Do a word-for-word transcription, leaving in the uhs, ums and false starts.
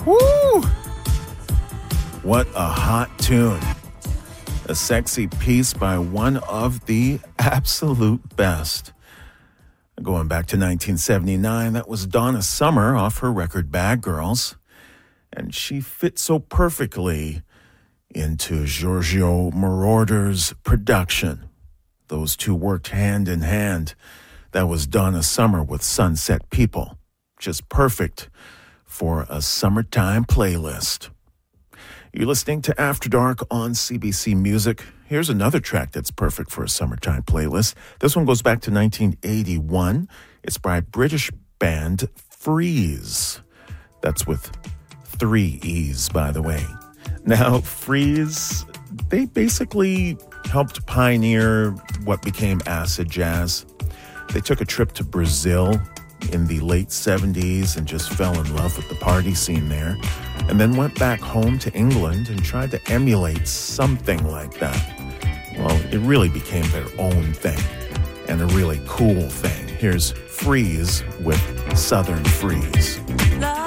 Woo! What a hot tune. A sexy piece by one of the absolute best. Going back to nineteen seventy-nine, that was Donna Summer off her record Bad Girls. And she fit so perfectly into Giorgio Moroder's production. Those two worked hand in hand. That was Donna Summer with Sunset People. Just perfect for a summertime playlist. You're listening to After Dark on C B C Music. Here's another track that's perfect for a summertime playlist. This one goes back to nineteen eighty-one. It's by British band Freeze. That's with three E's, by the way. Now, Freeze, they basically helped pioneer what became acid jazz. They took a trip to Brazil in the late seventies and just fell in love with the party scene there, and then went back home to England and tried to emulate something like that. Well, it really became their own thing, and a really cool thing. Here's Freeze with Southern Freeze. Love.